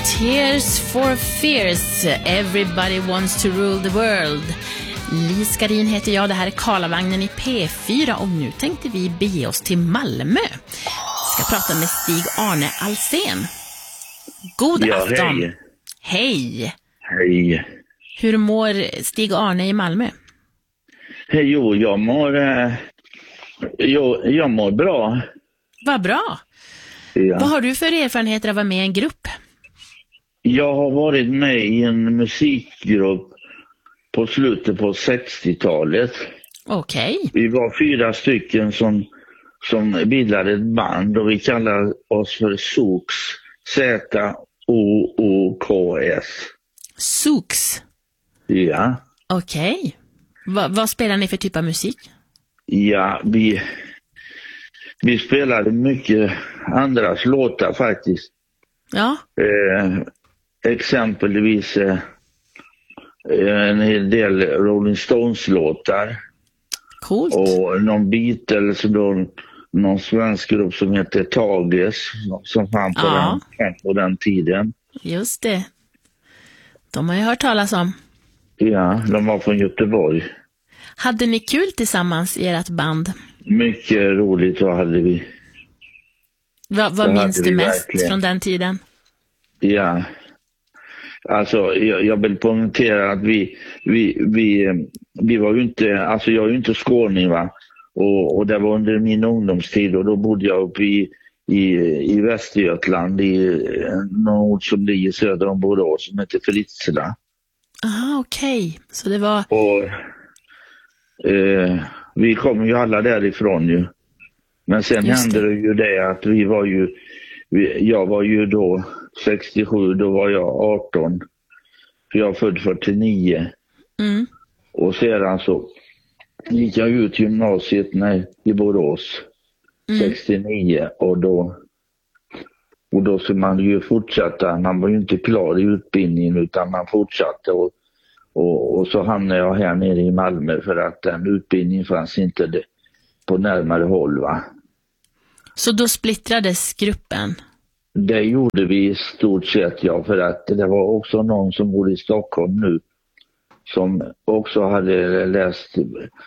Tears for Fears, Everybody wants to rule the world. Li Skarin heter jag, det här är Karlavagnen i P4 och nu tänkte vi bege oss till Malmö. Ska prata med Stig-Arne Alsen. God afton. Hej. Hej. Hej. Hur mår Stig-Arne i Malmö? Hej, jo, jag mår bra. Vad bra. Ja. Vad har du för erfarenheter av att vara med i en grupp? Jag har varit med i en musikgrupp på slutet på 60-talet. Okej. Vi var 4 stycken som bildade ett band och vi kallar oss för Soks. Z-O-O-K-S. Soks. Ja. Okej. Vad spelar ni för typ av musik? Ja, vi spelade mycket andras låtar faktiskt. Ja. Exempelvis en hel del Rolling Stones-låtar. Coolt. Och någon Beatles, då, någon svensk grupp som heter Tages som fann på den tiden. Just det. De har jag hört talas om. Ja, de var från Göteborg. Hade ni kul tillsammans i ert band? Mycket roligt, vad hade vi. Vad minns du mest verkligen från den tiden? Ja, alltså jag vill poängtera att vi var ju inte, alltså jag är ju inte skåning, va, och det var under min ungdomstid och då bodde jag uppe i Västergötland i någon ort som ligger söder om Borås som heter Fritsla. Aha, okej. Så det var... Och vi kom ju alla därifrån ju. Men sen hände det ju det att jag var ju då 67, då var jag 18. För jag är född 49. Mm. Och sedan så gick jag ut gymnasiet i Borås 69 och då så man ju fortsätta, man var ju inte klar i utbildningen utan man fortsatte och så hamnade jag här nere i Malmö för att den utbildningen fanns inte på närmare håll, va. Så då splittrades gruppen? Det gjorde vi i stort sett, ja, för att det var också någon som bor i Stockholm nu som också hade läst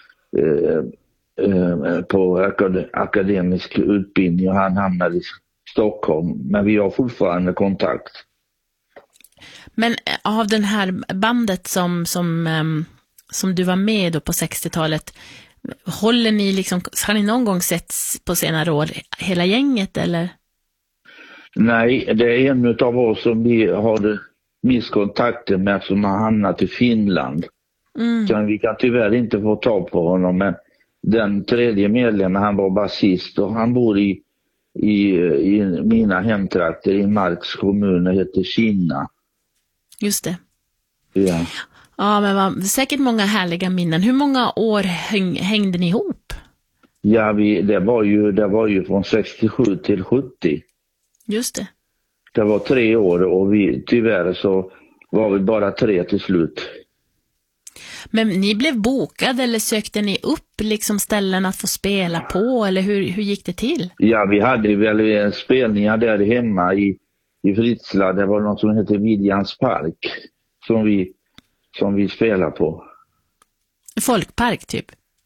på akademisk utbildning och han hamnade i Stockholm. Men vi har fortfarande kontakt. Men av den här bandet som du var med då på 60-talet, håller ni liksom, har ni någon gång sett på senare år hela gänget eller? Nej, det är en av oss som vi har misskontakter med som har hamnat i Finland. Vi kan tyvärr inte få tag på honom, men den tredje medlemmen, han var basist och han bor i mina hemtrakter i Marks kommun, det heter Kina. Just det. Ja. Ja, men säkert många härliga minnen. Hur många år hängde ni ihop? Ja, det var ju från 67 till 70. Just det. Det var 3 år och tyvärr så var vi bara 3 till slut. Men ni blev bokade eller sökte ni upp liksom ställen att få spela på eller hur gick det till? Ja, vi hade väl spelningar där hemma i Fritsla. Det var något som heter Vidjans park som vi spelar på. Folkpark typ?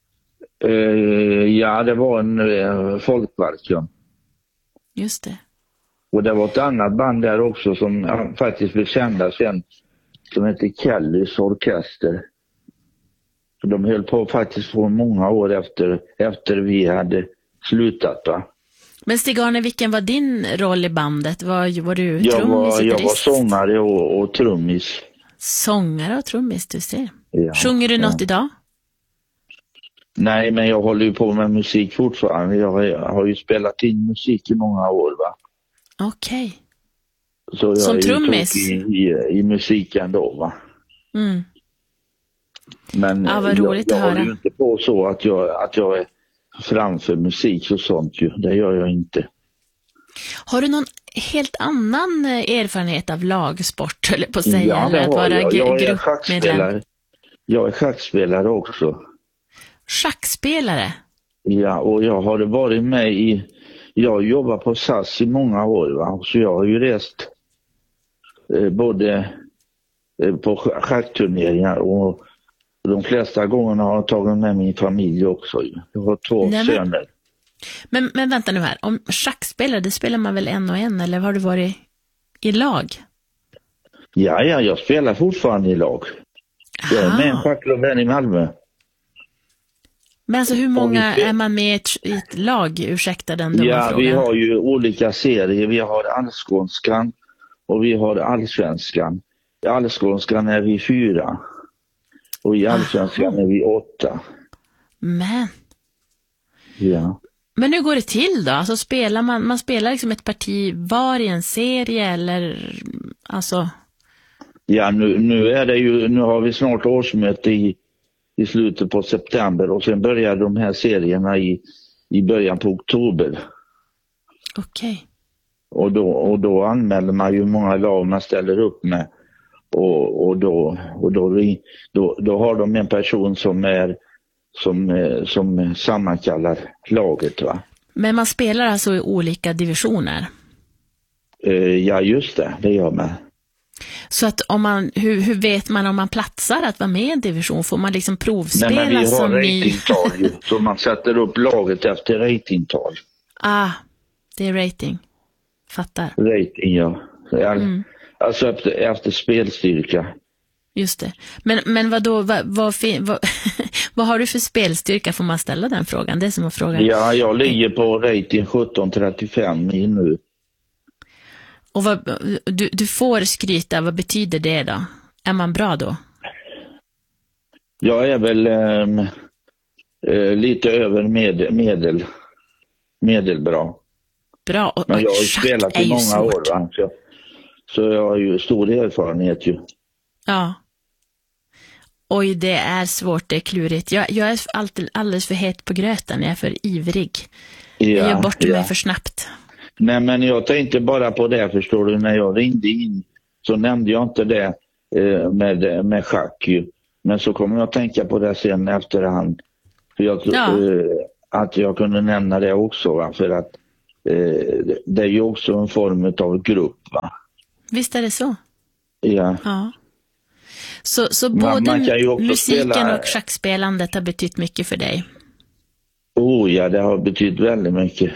Ja, det var en folkpark, ja. Just det. Och det var ett annat band där också som faktiskt blev kända sen som heter Kellys orkester. De höll på faktiskt för många år efter vi hade slutat, va. Men Stig-Arne, vilken var din roll i bandet? Var du trummis? Jag var sångare och trummis. Sångare och trummis, du ser. Ja, sjunger du något idag? Nej, men jag håller ju på med musik fortfarande. Jag har ju spelat in musik i många år, va. Okej. Så jag som är trummis? I musiken då, va. Mm. Men ja, vad roligt jag att höra. håller ju inte på så att jag är framför musik och sånt ju. Det gör jag inte. Har du någon helt annan erfarenhet av lagsport eller på att säga? Ja, eller att vara jag är schackspelare. Jag är schackspelare också. Schackspelare? Ja, och jag har varit med jag jobbar på SAS i många år, va? Så jag har ju rest både på schackturneringar och de flesta gångerna har jag tagit med min familj också. Jag har 2 söner. Men vänta nu här, om schackspelare, det spelar man väl en och en, eller har du varit i lag? Ja, jag spelar fortfarande i lag. Jag är med en schackklubb i Malmö. Men alltså hur många är man med i ett lag? Ursäkta den dumma frågan. Vi har ju olika serier. Vi har allskånskan och vi har allsvenskan. I allskånskan är vi 4 och i allsvenskan är vi 8. Men. Ja. Men hur går det till då? Alltså spelar man spelar liksom ett parti var i en serie eller alltså? Ja, nu har vi snart årsmöte i slutet på september och sen börjar de här serierna i början på oktober. Okej. Och då anmäler man ju många lag man ställer upp med och då har de en person som sammankallar laget, va. Men man spelar alltså i olika divisioner? Ja, just det gör man. Så att hur vet man om man platsar att vara med i en division? Får man liksom provspela? Nej, men vi har ratingtal så man sätter upp laget efter ratingtal. Det är rating. Fattar. Rating, ja. Alltså efter spelstyrka. Just det. Men vad har du för spelstyrka? Får man ställa den frågan? Det är som att fråga. Ja, jag ligger på rating 1735 nu. Och du får skryta, vad betyder det då? Är man bra då? Jag är väl lite över medelbra. Bra, och men jag har ju spelat i många år, va? Så jag har ju stor erfarenhet ju. Ja. Oj, det är svårt, det är klurigt. Jag är alltid alldeles för het på gröten, jag är för ivrig. Jag gör bort mig för snabbt. Nej, men jag tänkte bara på det, förstår du, när jag ringde in så nämnde jag inte det med schack ju. Men så kommer jag att tänka på det sen efterhand. För att jag kunde nämna det också, va? För att det är ju också en form av grupp, va? Visst är det så? Ja. Så både musiken och schackspelandet har betytt mycket för dig? Ja, det har betytt väldigt mycket.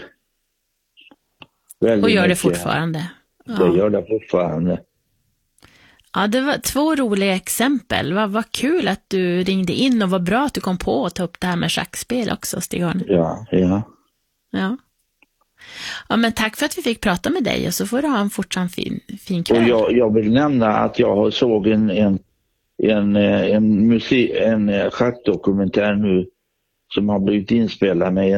Och gör det fortfarande? Det gör det fortfarande. Ja, det var 2 roliga exempel. Vad kul att du ringde in och vad bra att du kom på att ta upp det här med schackspel också, Stig-Arne. Ja. Ja, men tack för att vi fick prata med dig och så får du ha en fortsatt fin kväll. Och jag vill nämna att jag såg en schackdokumentär nu som har blivit inspelad med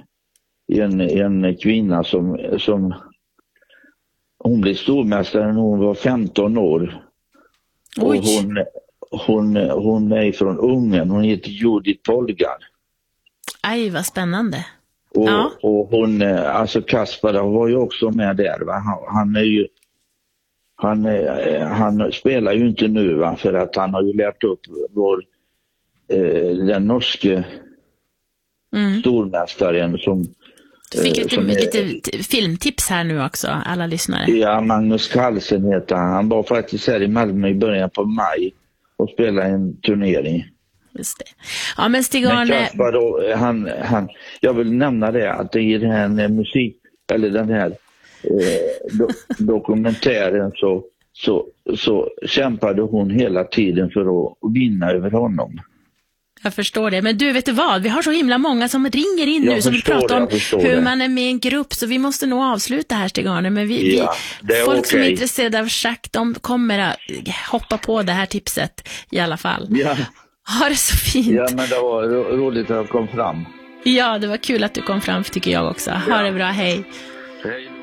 en kvinna som hon blev stormästare när hon var 15 år. Och hon är från Ungern. Hon heter Judith Polgar. Aj, vad spännande. Och hon, alltså Kasparov var ju också med där, va? Han spelar ju inte nu, va? För att han har ju lärt upp den norske stormästaren som... Du fick lite filmtips här nu också, alla lyssnare. Ja, Magnus Carlsen heter han. Han var faktiskt här i Malmö i början på maj och spelade en turnering. Just det. Ja, men Stig-Arne... jag vill nämna det att i den här den här dokumentären så kämpade hon hela tiden för att vinna över honom. Jag förstår det. Men du, vet du vad? Vi har så himla många som ringer in nu som vill prata om hur man är med i en grupp. Så vi måste nog avsluta här, Stig-Arne. Men folk som är intresserade av schack, de kommer att hoppa på det här tipset i alla fall. Ja. Ha det så fint. Ja, men det var roligt att jag kom fram. Ja, det var kul att du kom fram, tycker jag också. Ha det bra, hej. Hej.